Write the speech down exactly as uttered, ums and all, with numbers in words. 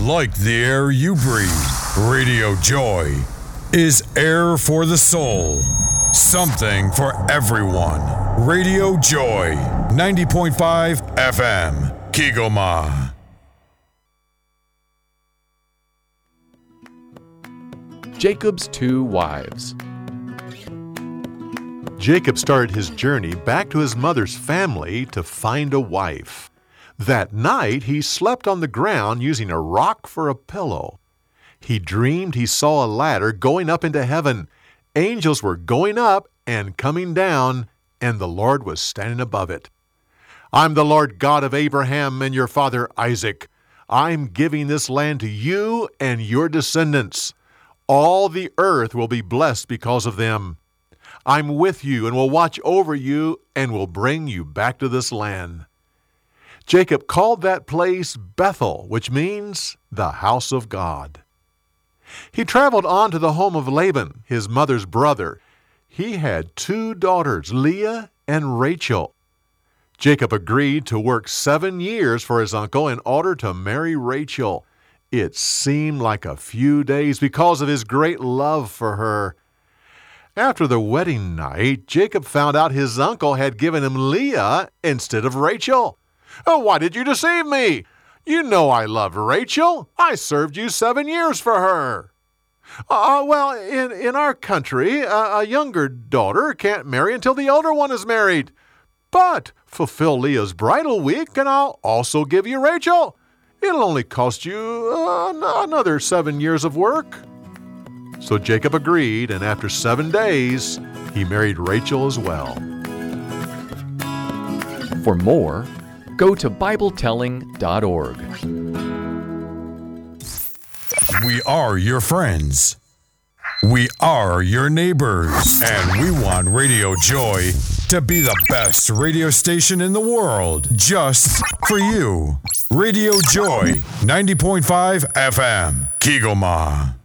like the air you breathe. Radio Joy is air for the soul. Something for everyone. Radio Joy, ninety point five F M, Kigoma. Jacob's Two Wives. Jacob started his journey back to his mother's family to find a wife. That night, he slept on the ground using a rock for a pillow. He dreamed he saw a ladder going up into heaven. Angels were going up and coming down, and the Lord was standing above it. I'm the Lord God of Abraham and your father Isaac. I'm giving this land to you and your descendants. All the earth will be blessed because of them. I'm with you and will watch over you and will bring you back to this land. Jacob called that place Bethel, which means the house of God. He traveled on to the home of Laban, his mother's brother. He had two daughters, Leah and Rachel. Jacob agreed to work seven years for his uncle in order to marry Rachel. It seemed like a few days because of his great love for her. After the wedding night, Jacob found out his uncle had given him Leah instead of Rachel. Oh, why did you deceive me? You know I loved Rachel. I served you seven years for her. Uh, well, in, in our country, a, a younger daughter can't marry until the older one is married. But fulfill Leah's bridal week, and I'll also give you Rachel. It'll only cost you uh, another seven years of work. So Jacob agreed, and after seven days, he married Rachel as well. For more, go to Bible telling dot org. We are your friends. We are your neighbors. And we want Radio Joy to be the best radio station in the world, just for you. Radio Joy, ninety point five F M, Kigoma.